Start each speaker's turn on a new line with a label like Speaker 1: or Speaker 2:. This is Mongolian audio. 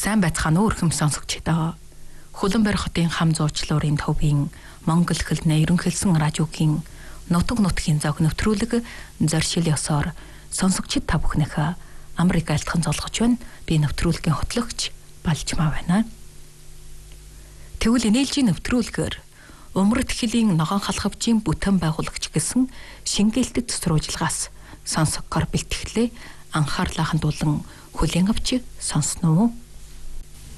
Speaker 1: Сайн байцгаана уу өрхөм сонсогчдоо. Хөлбөмбөр хотын хам зуучлуурын төвийн Монгол хэлний ерөнхийлсэн радиогийн нутаг нутгийн зог нэвтрүүлэг зоршил ёсоор сонсогчид та бүхнийхээ Америк айлтхан золгож байна. Би нэвтрүүлгийн хотлогч Балжмаа байна. Тэгвэл инээлжийн нэвтрүүлгээр умрат хилийн ногоон халхавчийн бүтээн байгуулагч гэсэн шингээлтэд сурвалжлагаас сонсогоор бэлтгэлээ анхаарлаа хандуулан хүлээн авч сонсноо.